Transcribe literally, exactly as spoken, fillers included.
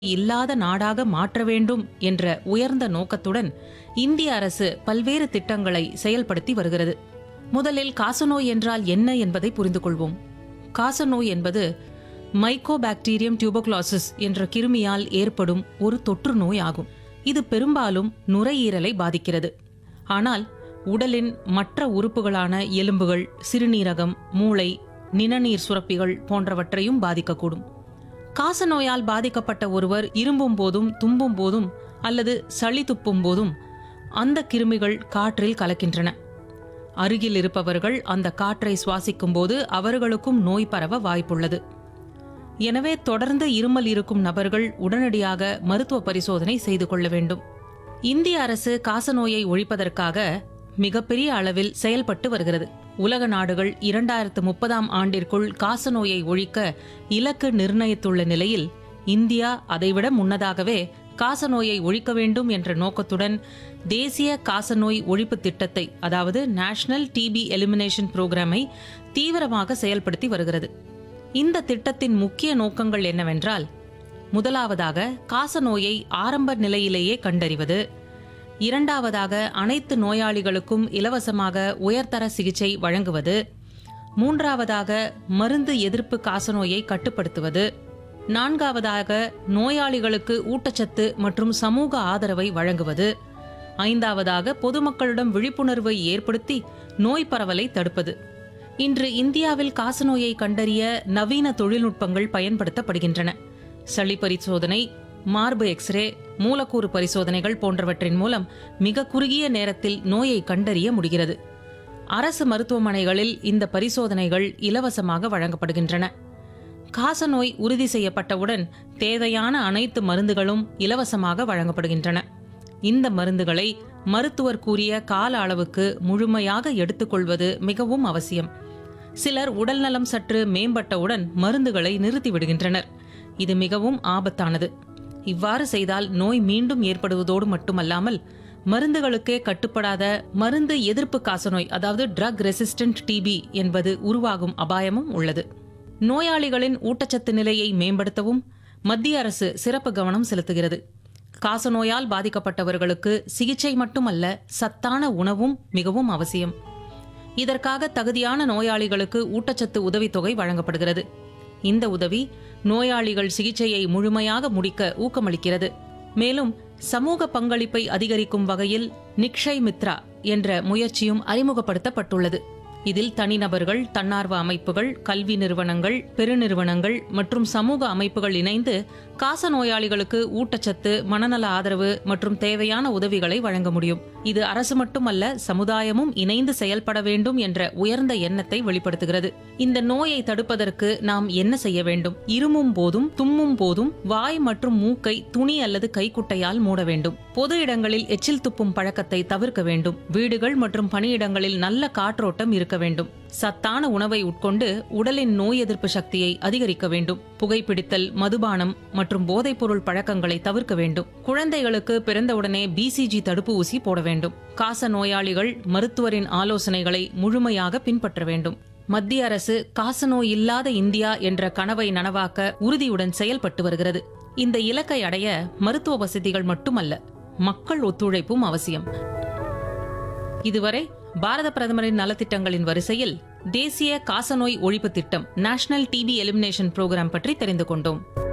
இல்லாத நாடாக மாற்ற வேண்டும் என்ற உயர்ந்த நோக்கத்துடன் இந்திய அரசு பல்வேறு திட்டங்களை செயல்படுத்தி வருகிறது. முதலில் காசநோய் என்றால் என்ன என்பதை புரிந்து கொள்வோம். காசநோய் என்பது மைக்கோபாக்டீரியம் டியூபர்குலோசிஸ் என்ற கிருமியால் ஏற்படும் ஒரு தொற்று நோய் ஆகும். இது பெரும்பாலும் நுரையீரலை பாதிக்கிறது. ஆனால் உடலின் மற்ற உறுப்புகளான எலும்புகள், சிறுநீரகம், மூளை, நிணநீர் சுரப்பிகள் போன்றவற்றையும் பாதிக்கக்கூடும். காசநோயால் பாதிக்கப்பட்ட ஒருவர் இரும்பும் போதும், தும்பும் போதும் அல்லது சளி துப்பும் போதும் அந்த கிருமிகள் காற்றில் கலக்கின்றன. அருகில் இருப்பவர்கள் அந்த காற்றை சுவாசிக்கும் போது அவர்களுக்கும் நோய் பரவ வாய்ப்புள்ளது. எனவே தொடர்ந்து இருமல் இருக்கும் நபர்கள் உடனடியாக மருத்துவ பரிசோதனை செய்து கொள்ள வேண்டும். இந்திய அரசு காசநோயை ஒழிப்பதற்காக மிகப்பெரிய அளவில் செயல்பட்டு வருகிறது. உலக நாடுகள் இரண்டாயிரத்து முப்பதாம் ஆண்டிற்குள் காசநோயை ஒழிக்க இலக்கு நிர்ணயித்துள்ள நிலையில் இந்தியா அதைவிட முன்னதாகவே காசநோயை ஒழிக்க வேண்டும் என்ற நோக்கத்துடன் தேசிய காசநோய் ஒழிப்பு திட்டத்தை, அதாவது நேஷனல் டிபி எலிமினேஷன் புரோகிராமை தீவிரமாக செயல்படுத்தி வருகிறது. இந்த திட்டத்தின் முக்கிய நோக்கங்கள் என்னவென்றால், முதலாவதாக காசநோயை ஆரம்ப நிலையிலேயே கண்டறிவது, இரண்டாவதாக அனைத்து நோயாளிகளுக்கும் இலவசமாக உயர்தர சிகிச்சை வழங்குவது, மூன்றாவதாக மருந்து எதிர்ப்பு காசநோயை கட்டுப்படுத்துவது, நான்காவதாக நோயாளிகளுக்கு ஊட்டச்சத்து மற்றும் சமூக ஆதரவை வழங்குவது, ஐந்தாவதாக பொதுமக்களிடம் விழிப்புணர்வை ஏற்படுத்தி நோய் பரவலை தடுப்பது. இன்று இந்தியாவில் காசநோயை கண்டறிய நவீன தொழில்நுட்பங்கள் பயன்படுத்தப்படுகின்றன. சளி பரிசோதனை, மார்பு எக்ஸ்ரே, மூலக்கூறு பரிசோதனைகள் போன்றவற்றின் மூலம் மிக குறுகிய நேரத்தில் நோயை கண்டறிய முடிகிறது. அரசு மருத்துவமனைகளில் இந்த பரிசோதனைகள் இலவசமாக வழங்கப்படுகின்றன. காசநோய் உறுதி செய்யப்பட்டவுடன் தேவையான அனைத்து மருந்துகளும் இலவசமாக வழங்கப்படுகின்றன. இந்த மருந்துகளை மருத்துவர் கூறிய கால அளவுக்கு முழுமையாக எடுத்துக்கொள்வது மிகவும் அவசியம். சிலர் உடல்நலம் சற்று மேம்பட்டவுடன் மருந்துகளை நிறுத்திவிடுகின்றனர். இது மிகவும் ஆபத்தானது. இவ்வாறு செய்தால் நோய் மீண்டும் ஏற்படுவதோடு மட்டுமல்லாமல் மருந்துகளுக்கே கட்டுப்படாத மருந்து எதிர்ப்பு காசநோய், அதாவது ட்ரக் ரெசிஸ்டன்ட் டிபி என்பது உருவாகும் அபாயமும் உள்ளது. நோயாளிகளின் ஊட்டச்சத்து நிலையை மேம்படுத்தவும் மத்திய அரசு சிறப்பு கவனம் செலுத்துகிறது. காசநோயால் பாதிக்கப்பட்டவர்களுக்கு சிகிச்சை மட்டுமல்ல, சத்தான உணவும் மிகவும் அவசியம். இதற்காக தகுதியான நோயாளிகளுக்கு ஊட்டச்சத்து உதவித்தொகை வழங்கப்படுகிறது. இந்த உதவி நோயாளிகள் சிகிச்சையை முழுமையாக முடிக்க ஊக்கமளிக்கிறது. மேலும் சமூக பங்களிப்பை அதிகரிக்கும் வகையில் நிக்ஷய் மித்ரா என்ற முயற்சியும் அறிமுகப்படுத்தப்பட்டுள்ளது. இதில் தனிநபர்கள், தன்னார்வ அமைப்புகள், கல்வி நிறுவனங்கள், பெருநிறுவனங்கள் மற்றும் சமூக அமைப்புகள் இணைந்து காச நோயாளிகளுக்கு ஊட்டச்சத்து, மனநல ஆதரவு மற்றும் தேவையான உதவிகளை வழங்க முடியும். இது அரசு மட்டுமல்ல, சமுதாயமும் இணைந்து செயல்பட வேண்டும் என்ற உயர்ந்த எண்ணத்தை வெளிப்படுத்துகிறது. இந்த நோயை தடுப்பதற்கு நாம் என்ன செய்ய வேண்டும்? இருமும் போதும், தும்மும் போதும் வாய் மற்றும் மூக்கை துணி அல்லது கைக்குட்டையால் மூட வேண்டும். பொது இடங்களில் எச்சில் துப்பும் பழக்கத்தை தவிர்க்க வேண்டும். வீடுகள் மற்றும் பணியிடங்களில் நல்ல காற்றோட்டம் இருக்க வேண்டும். சத்தான உணவை உட்கொண்டு உடலின் நோய் எதிர்ப்பு சக்தியை அதிகரிக்க வேண்டும். புகைப்பிடித்தல், மதுபானம் மற்றும் போதைப்பொருள் பழக்கங்களை தவிர்க்க வேண்டும். குழந்தைகளுக்கு பிறந்தவுடனே பிசிஜி தடுப்பு ஊசி போட வேண்டும். காச நோயாளிகள் மருத்துவரின் ஆலோசனைகளை முழுமையாக பின்பற்ற வேண்டும். மத்திய அரசு காசநோய் இல்லாத இந்தியா என்ற கனவை நனவாக்க உறுதியுடன் செயல்பட்டு வருகிறது. இந்த இலக்கை அடைய மருத்துவ வசதிகள் மட்டுமல்ல, மக்கள் ஒத்துழைப்பும் அவசியம். இதுவரை பாரத பிரதமரின் நலத்திட்டங்களின் வரிசையில் தேசிய காசநோய் ஒழிப்பு திட்டம், நேஷனல் டிபி எலிமினேஷன் புரோகிராம் பற்றி தெரிந்து கொண்டோம்.